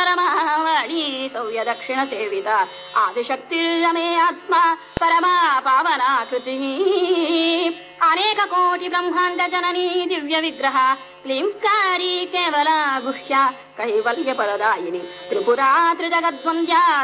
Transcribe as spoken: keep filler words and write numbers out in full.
परमावाणी सौर्य दक्षिण सेविता आदिशक्तिर्यमे आत्मा परमा पावनाकृतिः अनेक कोटि ब्रह्मांड जननी दिव्य विग्रह क्लींकारी केवला गुह्या कैवल्य परदायिनी त्रिपुरा त्रिजगद्वन्द्या